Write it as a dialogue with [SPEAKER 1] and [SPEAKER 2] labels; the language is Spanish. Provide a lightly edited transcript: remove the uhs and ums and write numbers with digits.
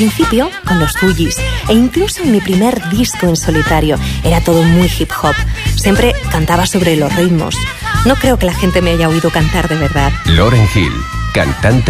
[SPEAKER 1] principio con los Fugees e incluso en mi primer disco en solitario era todo muy hip hop. Siempre cantaba sobre los ritmos. No creo que la gente me haya oído cantar de verdad.
[SPEAKER 2] Lauryn Hill, cantante